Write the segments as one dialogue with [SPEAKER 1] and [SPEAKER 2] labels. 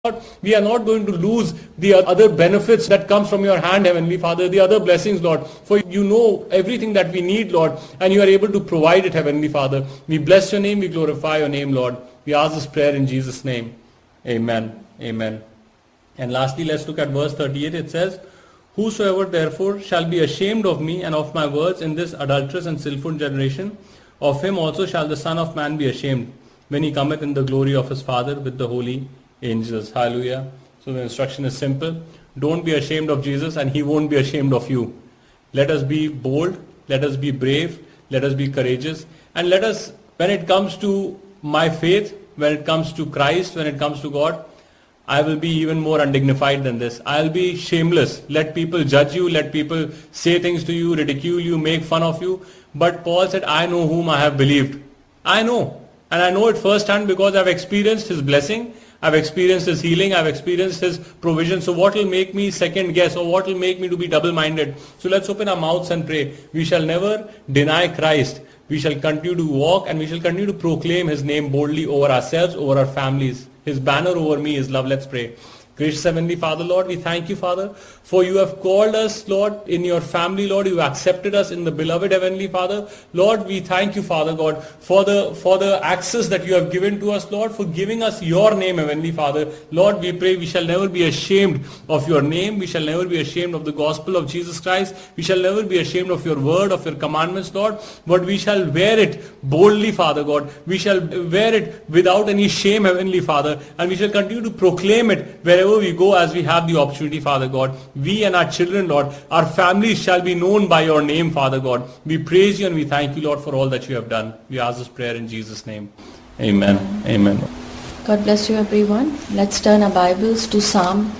[SPEAKER 1] We are not going to lose the other benefits that comes from your hand, Heavenly Father, the other blessings, Lord. For you know everything that we need, Lord, and you are able to provide it, Heavenly Father. We bless your name, we glorify your name, Lord. We ask this prayer in Jesus' name. Amen. Amen. And lastly, let's look at verse 38. It says, "Whosoever therefore shall be ashamed of me and of my words in this adulterous and sinful generation, of him also shall the Son of Man be ashamed, when he cometh in the glory of his Father with the holy angels." Hallelujah. So the instruction is simple. Don't be ashamed of Jesus and he won't be ashamed of you. Let us be bold. Let us be brave. Let us be courageous. And let us, when it comes to my faith, when it comes to Christ, when it comes to God, I will be even more undignified than this. I'll be shameless. Let people judge you. Let people say things to you, ridicule you, make fun of you. But Paul said, I know whom I have believed. I know. And I know it firsthand because I've experienced his blessing. I've experienced his healing. I've experienced his provision. So what will make me second guess, or what will make me to be double-minded? So let's open our mouths and pray. We shall never deny Christ. We shall continue to walk and we shall continue to proclaim his name boldly over ourselves, over our families. His banner over me is love. Let's pray. Gracious Heavenly Father, Lord, we thank you, Father, for you have called us, Lord, in your family, Lord. You accepted us in the beloved Heavenly Father. Lord, we thank you, Father God, for the access that you have given to us, Lord, for giving us your name, Heavenly Father. Lord, we pray we shall never be ashamed of your name. We shall never be ashamed of the gospel of Jesus Christ. We shall never be ashamed of your word, of your commandments, Lord, but we shall wear it boldly, Father God. We shall wear it without any shame, Heavenly Father, and we shall continue to proclaim it wherever we go as we have the opportunity, Father God. We and our children, Lord, our families shall be known by your name, Father God. We praise you and we thank you, Lord, for all that you have done. We ask this prayer in Jesus' name. Amen. Amen.
[SPEAKER 2] God bless you, everyone. Let's turn our Bibles to Psalm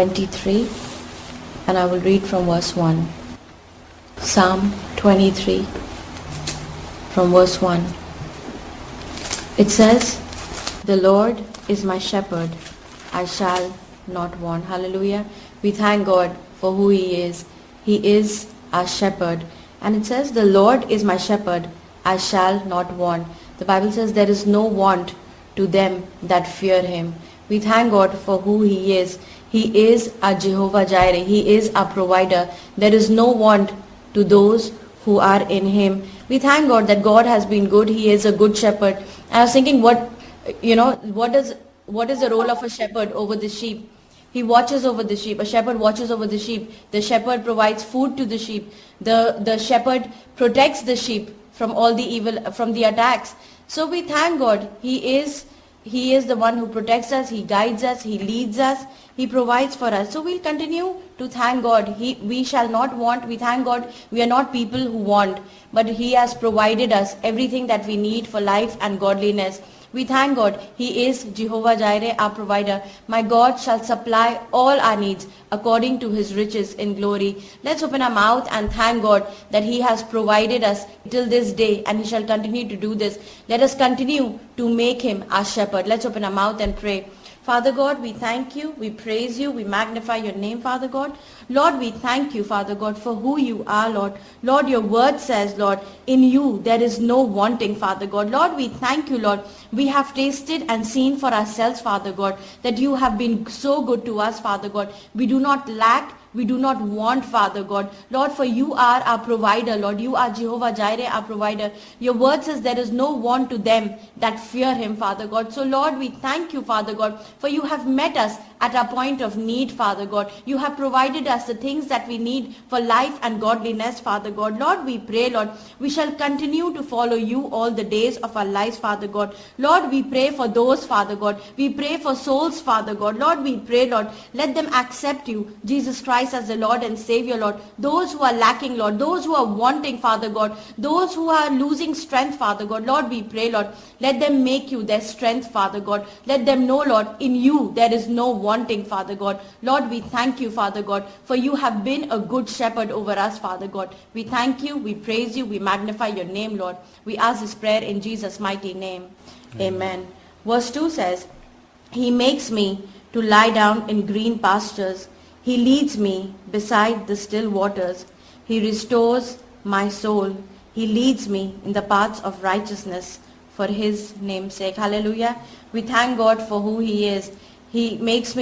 [SPEAKER 2] 23 and I will read from verse 1. Psalm 23 from verse 1. It says, "The Lord is my shepherd, I shall not want." Hallelujah. We thank God for who he is. He is our shepherd. And it says, "The Lord is my shepherd, I shall not want." The Bible says there is no want to them that fear him. We thank God for who he is. He is our Jehovah Jireh. He is our provider. There is no want to those who are in him. We thank God that God has been good. He is a good shepherd. I was thinking, what is the role of a shepherd over the sheep? He watches over the sheep. A shepherd watches over the sheep. The shepherd provides food to the sheep. The shepherd protects the sheep from all the evil, from the attacks. So we thank God. He is the one who protects us. He guides us. He leads us. He provides for us. So we'll continue to thank God. We shall not want. We thank God we are not people who want, but he has provided us everything that we need for life and godliness. We thank God. He is Jehovah Jireh, our provider. My God shall supply all our needs according to his riches in glory. Let's open our mouth and thank God that he has provided us till this day and he shall continue to do this. Let us continue to make him our shepherd. Let's open our mouth and pray. Father God, we thank you, we praise you, we magnify your name, Father God. Lord, we thank you, Father God, for who you are, Lord. Lord, your word says, Lord, in you there is no wanting, Father God. Lord, we thank you, Lord. We have tasted and seen for ourselves, Father God, that you have been so good to us, Father God. We do not lack. We do not want, Father God. Lord, for you are our provider, Lord. You are Jehovah Jireh, our provider. Your word says there is no want to them that fear him, Father God. So, Lord, we thank you, Father God, for you have met us at our point of need, Father God. You have provided us the things that we need for life and godliness, Father God. Lord, we pray, Lord, we shall continue to follow you all the days of our lives, Father God. Lord, we pray for those, Father God. We pray for souls, Father God. Lord, we pray, Lord, let them accept you, Jesus Christ, as the Lord and Savior, Lord. Those who are lacking, Lord, those who are wanting, Father God, those who are losing strength, Father God, Lord, we pray, Lord, let them make you their strength, Father God. Let them know, Lord, in you there is no wanting, Father God. Lord, we thank you, Father God, for you have been a good shepherd over us, Father God. We thank you, we praise you, we magnify your name, Lord. We ask this prayer in Jesus' mighty name. Amen. Verse 2 says, "He makes me to lie down in green pastures. He leads me beside the still waters. He restores my soul. He leads me in the paths of righteousness for his name's sake." Hallelujah. We thank God for who he is. He makes me